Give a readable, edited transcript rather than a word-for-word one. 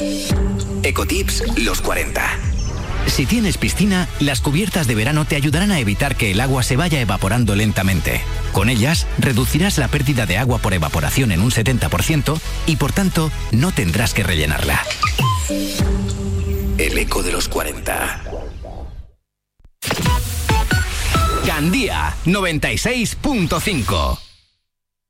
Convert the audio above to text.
Ecotips los 40. Si tienes piscina, las cubiertas de verano te ayudarán a evitar que el agua se vaya evaporando lentamente. Con ellas, reducirás la pérdida de agua por evaporación en un 70% y, por tanto, no tendrás que rellenarla. El eco de los 40. Gandía 96.5.